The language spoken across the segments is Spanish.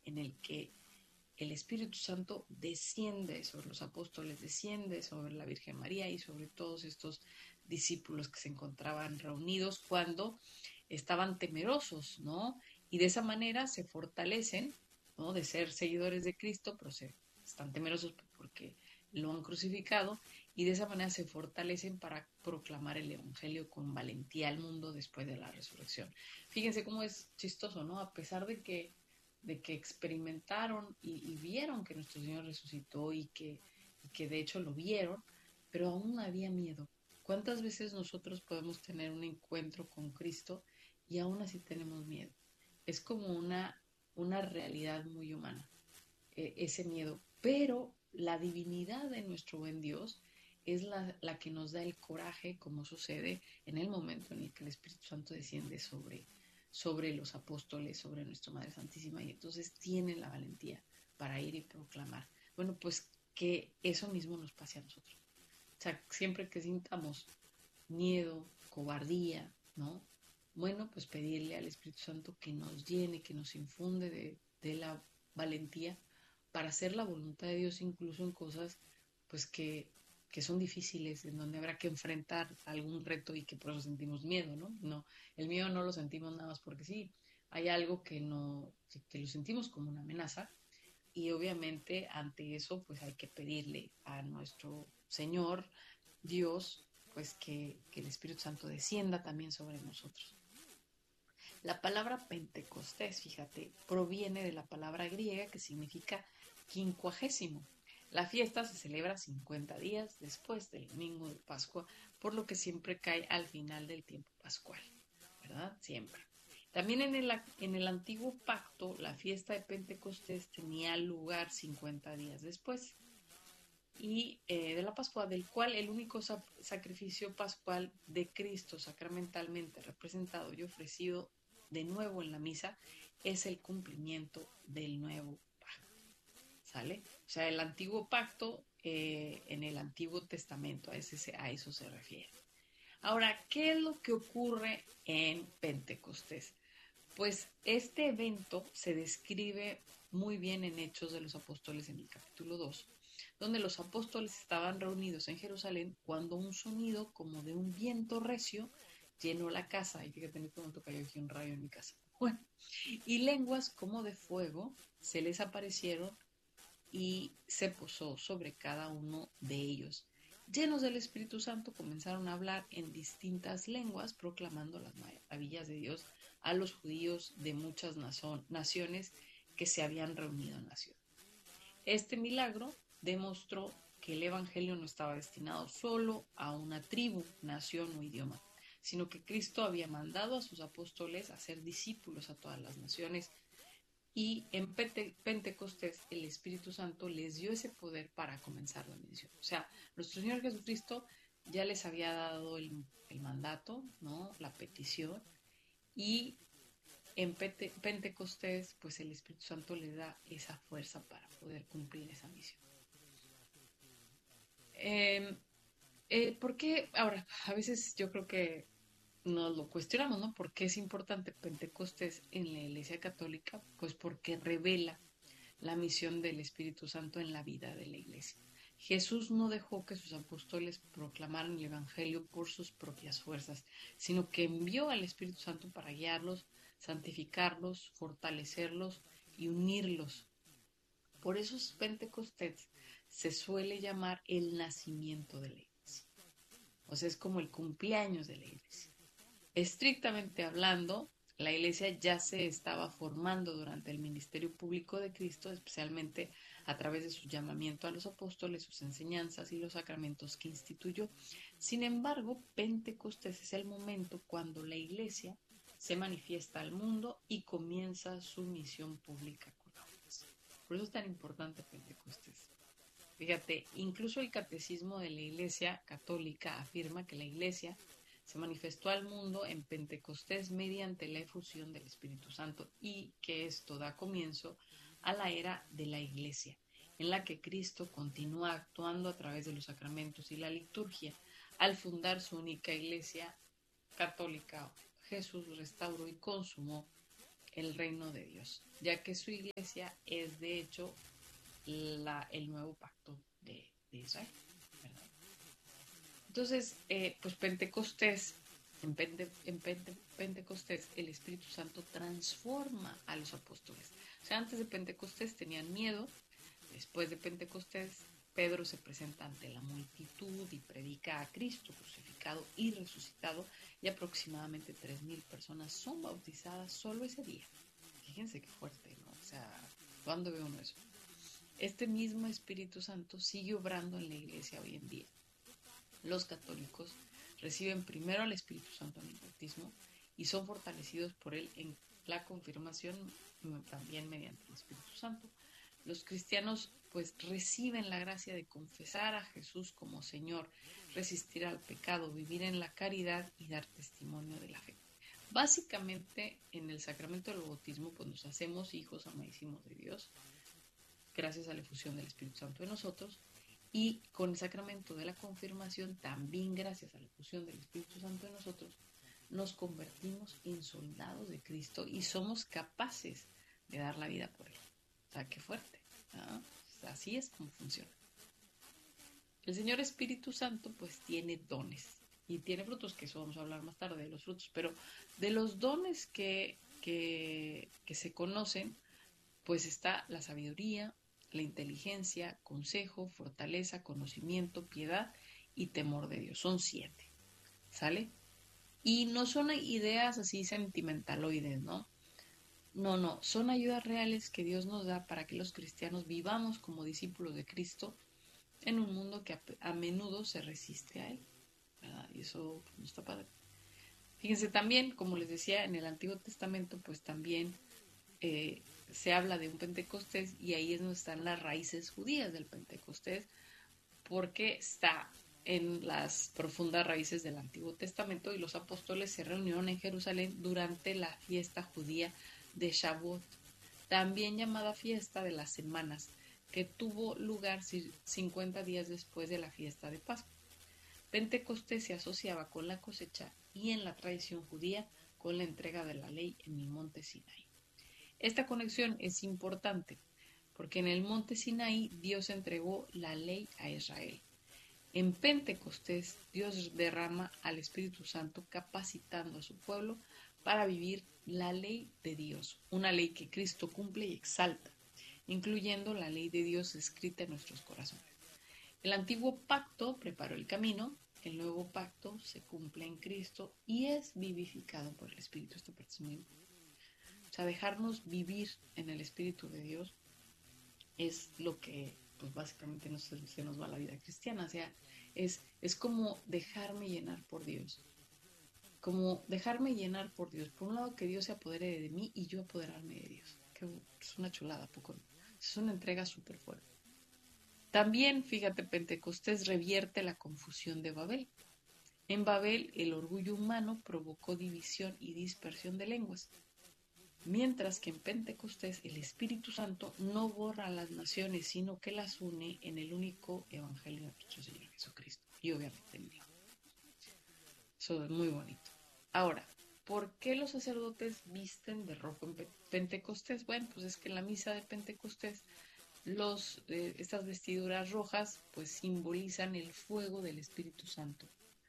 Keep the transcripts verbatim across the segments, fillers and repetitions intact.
en el que el Espíritu Santo desciende sobre los apóstoles, desciende sobre la Virgen María y sobre todos estos discípulos que se encontraban reunidos cuando estaban temerosos, ¿no? Y de esa manera se fortalecen, ¿no? De ser seguidores de Cristo, pero se están temerosos porque lo han crucificado y de esa manera se fortalecen para proclamar el Evangelio con valentía al mundo después de la resurrección. Fíjense cómo es chistoso, ¿no? A pesar de que de que experimentaron y, y vieron que nuestro Señor resucitó y que, y que de hecho lo vieron, pero aún había miedo. ¿Cuántas veces nosotros podemos tener un encuentro con Cristo y aún así tenemos miedo? Es como una, una realidad muy humana, eh, ese miedo. Pero la divinidad de nuestro buen Dios es la, la que nos da el coraje, como sucede en el momento en el que el Espíritu Santo desciende sobre, sobre los apóstoles, sobre nuestra Madre Santísima, y entonces tienen la valentía para ir y proclamar. Bueno, pues que eso mismo nos pase a nosotros. O sea, siempre que sintamos miedo, cobardía, ¿no? Bueno, pues pedirle al Espíritu Santo que nos llene, que nos infunde de, de la valentía para hacer la voluntad de Dios incluso en cosas pues que, que son difíciles, en donde habrá que enfrentar algún reto y que por eso sentimos miedo, ¿no? No, el miedo no lo sentimos nada más porque sí, hay algo que no, que, que lo sentimos como una amenaza y obviamente ante eso pues hay que pedirle a nuestro Señor Dios pues que, que el Espíritu Santo descienda también sobre nosotros. La palabra Pentecostés, fíjate, proviene de la palabra griega que significa quincuagésimo. La fiesta se celebra cincuenta días después del domingo de Pascua, por lo que siempre cae al final del tiempo pascual, ¿verdad? Siempre. También en el, en el antiguo pacto, la fiesta de Pentecostés tenía lugar cincuenta días después y eh, de la Pascua, del cual el único sa- sacrificio pascual de Cristo sacramentalmente representado y ofrecido de nuevo en la misa es el cumplimiento del nuevo pacto, ¿sale? O sea, el antiguo pacto eh, en el Antiguo Testamento, a, ese, a eso se refiere. Ahora, ¿qué es lo que ocurre en Pentecostés? Pues este evento se describe muy bien en Hechos de los Apóstoles en el capítulo dos, donde los apóstoles estaban reunidos en Jerusalén cuando un sonido como de un viento recio llenó la casa. Y fíjate, en este momento cayó aquí un rayo en mi casa. Bueno, y lenguas como de fuego se les aparecieron y se posó sobre cada uno de ellos. Llenos del Espíritu Santo comenzaron a hablar en distintas lenguas, proclamando las maravillas de Dios a los judíos de muchas naciones que se habían reunido en la ciudad. Este milagro demostró que el Evangelio no estaba destinado solo a una tribu, nación o idioma, sino que Cristo había mandado a sus apóstoles a ser discípulos a todas las naciones y en Pente Pentecostés el Espíritu Santo les dio ese poder para comenzar la misión. O sea, nuestro Señor Jesucristo ya les había dado el, el mandato, ¿no? La petición, y en Pente Pentecostés, pues el Espíritu Santo les da esa fuerza para poder cumplir esa misión. Eh, eh, ¿Por qué? Ahora, a veces yo creo que nos lo cuestionamos, ¿no? ¿Por qué es importante Pentecostés en la Iglesia Católica? Pues porque revela la misión del Espíritu Santo en la vida de la Iglesia. Jesús no dejó que sus apóstoles proclamaran el Evangelio por sus propias fuerzas, sino que envió al Espíritu Santo para guiarlos, santificarlos, fortalecerlos y unirlos. Por eso Pentecostés se suele llamar el nacimiento de la Iglesia. O sea, es como el cumpleaños de la Iglesia. Estrictamente hablando, la Iglesia ya se estaba formando durante el ministerio público de Cristo, especialmente a través de su llamamiento a los apóstoles, sus enseñanzas y los sacramentos que instituyó. Sin embargo, Pentecostés es el momento cuando la Iglesia se manifiesta al mundo y comienza su misión pública con obras. Por eso es tan importante Pentecostés. Fíjate, incluso el catecismo de la Iglesia Católica afirma que la Iglesia se manifestó al mundo en Pentecostés mediante la efusión del Espíritu Santo y que esto da comienzo a la era de la Iglesia, en la que Cristo continúa actuando a través de los sacramentos y la liturgia. Al fundar su única Iglesia católica, Jesús restauró y consumó el reino de Dios, ya que su iglesia es de hecho la, el nuevo pacto de, de Israel, ¿verdad? Entonces, eh, pues Pentecostés, en, Pente, en Pente, Pentecostés el Espíritu Santo transforma a los apóstoles. O sea, antes de Pentecostés tenían miedo, después de Pentecostés Pedro se presenta ante la multitud y predica a Cristo crucificado y resucitado, y aproximadamente tres mil personas son bautizadas solo ese día. Fíjense qué fuerte, ¿no? O sea, ¿cuándo ve uno eso? Este mismo Espíritu Santo sigue obrando en la iglesia hoy en día. Los católicos reciben primero al Espíritu Santo en el bautismo y son fortalecidos por él en la confirmación, también mediante el Espíritu Santo. Los cristianos pues reciben la gracia de confesar a Jesús como Señor, resistir al pecado, vivir en la caridad y dar testimonio de la fe. Básicamente, en el sacramento del bautismo, pues nos hacemos hijos amadísimos de Dios, gracias a la efusión del Espíritu Santo en nosotros, y con el sacramento de la confirmación, también gracias a la efusión del Espíritu Santo en nosotros, nos convertimos en soldados de Cristo y somos capaces de dar la vida por él. O sea, qué fuerte, ¿no? Así es como funciona. El Señor Espíritu Santo pues tiene dones y tiene frutos, que eso vamos a hablar más tarde de los frutos, pero de los dones que, que, que se conocen, pues está la sabiduría, la inteligencia, consejo, fortaleza, conocimiento, piedad y temor de Dios. Son siete, ¿sale? Y no son ideas así sentimentaloides, ¿no? No, no, son ayudas reales que Dios nos da para que los cristianos vivamos como discípulos de Cristo en un mundo que a, a menudo se resiste a él, ¿verdad? Y eso pues, no está padre. Fíjense también, como les decía, en el Antiguo Testamento, pues también eh, se habla de un Pentecostés y ahí es donde están las raíces judías del Pentecostés, porque está en las profundas raíces del Antiguo Testamento y los apóstoles se reunieron en Jerusalén durante la fiesta judía de Shavuot, también llamada fiesta de las semanas, que tuvo lugar cincuenta días después de la fiesta de Pascua. Pentecostés se asociaba con la cosecha y en la tradición judía con la entrega de la ley en el monte Sinaí. Esta conexión es importante porque en el monte Sinaí Dios entregó la ley a Israel. En Pentecostés Dios derrama al Espíritu Santo capacitando a su pueblo para vivir la ley de Dios, una ley que Cristo cumple y exalta, incluyendo la ley de Dios escrita en nuestros corazones. El antiguo pacto preparó el camino, el nuevo pacto se cumple en Cristo y es vivificado por el Espíritu. Esta parte es muy importante. O sea, dejarnos vivir en el Espíritu de Dios es lo que, pues básicamente nos, se nos va la vida cristiana. O sea, es, es como dejarme llenar por Dios. Como dejarme llenar por Dios. Por un lado, que Dios se apodere de mí y yo apoderarme de Dios. Que es una chulada, poco. Es una entrega súper fuerte. También, fíjate, Pentecostés revierte la confusión de Babel. En Babel, el orgullo humano provocó división y dispersión de lenguas. Mientras que en Pentecostés el Espíritu Santo no borra a las naciones, sino que las une en el único evangelio de nuestro Señor Jesucristo. Y obviamente en Dios. Eso es muy bonito. Ahora, ¿por qué los sacerdotes visten de rojo en Pentecostés? Bueno, pues es que en la misa de Pentecostés los, eh, estas vestiduras rojas pues simbolizan el fuego del Espíritu Santo,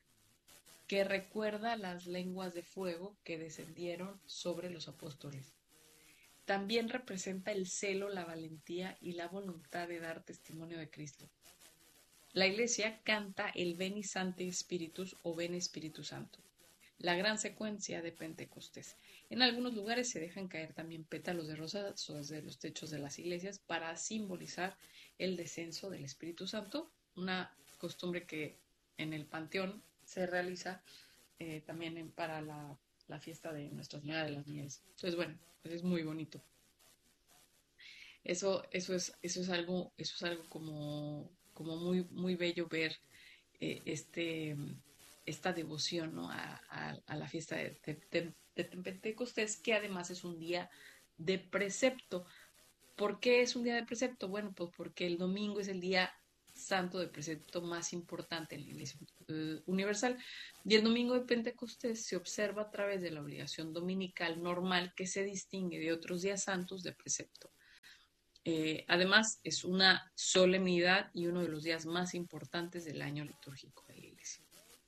que recuerda las lenguas de fuego que descendieron sobre los apóstoles. También representa el celo, la valentía y la voluntad de dar testimonio de Cristo. La Iglesia canta el Veni Sancte Spiritus o Ven Espíritu Santo, la gran secuencia de Pentecostés. En algunos lugares se dejan caer también pétalos de rosa desde los techos de las iglesias para simbolizar el descenso del Espíritu Santo, una costumbre que en el Panteón se realiza eh, también en, para la, la fiesta de Nuestra Señora de las Nieves. Entonces, bueno, pues es muy bonito. Eso, eso, es, eso es algo, eso es algo como, como muy, muy bello ver eh, este, esta devoción, ¿no? a, a, a la fiesta de, de, de, de Pentecostés, que además es un día de precepto. ¿Por qué es un día de precepto? Bueno, pues porque el domingo es el día santo de precepto más importante en la Iglesia eh, Universal. Y el domingo de Pentecostés se observa a través de la obligación dominical normal que se distingue de otros días santos de precepto. Eh, además, es una solemnidad y uno de los días más importantes del año litúrgico de la Iglesia.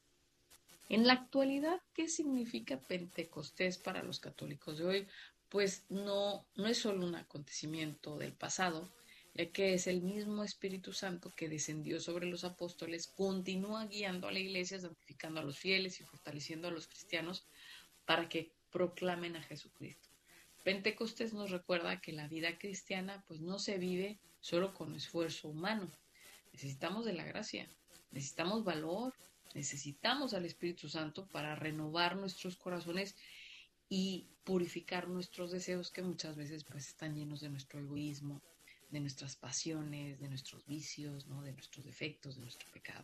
En la actualidad, ¿qué significa Pentecostés para los católicos de hoy? Pues no, no es solo un acontecimiento del pasado, ya que es el mismo Espíritu Santo que descendió sobre los apóstoles, continúa guiando a la Iglesia, santificando a los fieles y fortaleciendo a los cristianos para que proclamen a Jesucristo. Pentecostés nos recuerda que la vida cristiana pues no se vive solo con esfuerzo humano. Necesitamos de la gracia, necesitamos valor, necesitamos al Espíritu Santo para renovar nuestros corazones y purificar nuestros deseos que muchas veces pues están llenos de nuestro egoísmo, de nuestras pasiones, de nuestros vicios, ¿no? De nuestros defectos, de nuestro pecado.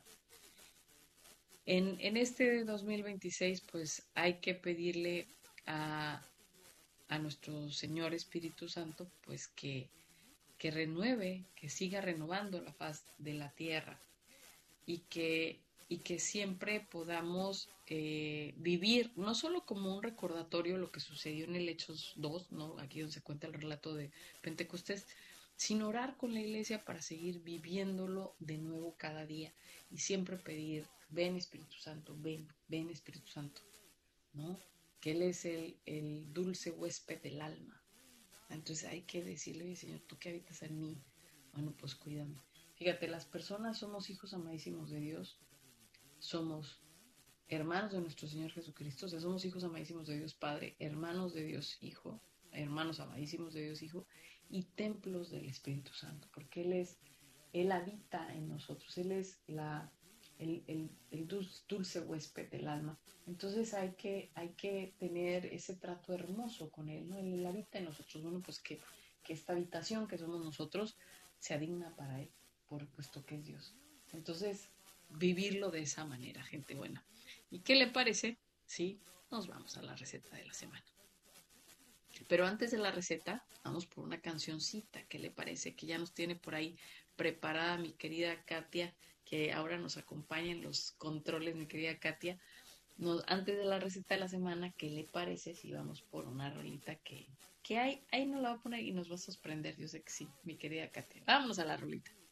En, en este dos mil veintiséis pues hay que pedirle a, a nuestro Señor Espíritu Santo pues que, que renueve, que siga renovando la faz de la tierra y que, y que siempre podamos eh, vivir no solo como un recordatorio lo que sucedió en el Hechos dos, ¿no? Aquí donde se cuenta el relato de Pentecostés, sino orar con la iglesia para seguir viviéndolo de nuevo cada día y siempre pedir, ven Espíritu Santo, ven, ven Espíritu Santo, ¿no? Que Él es el, el dulce huésped del alma. Entonces hay que decirle, Señor, tú que habitas en mí, bueno, pues cuídame. Fíjate, las personas somos hijos amadísimos de Dios, somos hermanos de nuestro Señor Jesucristo, o sea, somos hijos amadísimos de Dios Padre, hermanos de Dios Hijo, hermanos amadísimos de Dios Hijo y templos del Espíritu Santo, porque Él es, Él habita en nosotros, Él es la, el, el, el dulce, dulce huésped del alma. Entonces hay que, hay que tener ese trato hermoso con Él, ¿no? Él habita en nosotros, bueno, pues que, que esta habitación que somos nosotros sea digna para Él, por puesto que es Dios. Entonces, vivirlo de esa manera, gente buena. ¿Y qué le parece? Sí, nos vamos a la receta de la semana. Pero antes de la receta, vamos por una cancioncita. ¿Qué le parece? Que ya nos tiene por ahí preparada mi querida Katia, que ahora nos acompaña en los controles, mi querida Katia. Nos, antes de la receta de la semana, ¿qué le parece si vamos por una rolita que, que hay? Ahí nos la va a poner y nos va a sorprender. Yo sé que sí, mi querida Katia. Vámonos a la rolita.